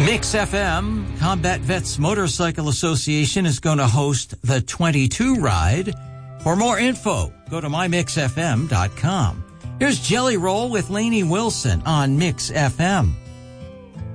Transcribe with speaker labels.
Speaker 1: Mix FM, Combat Vets Motorcycle Association is going to host the 22 ride. For more info, go to mymixfm.com. Here's Jelly Roll with Lainey Wilson on Mix FM.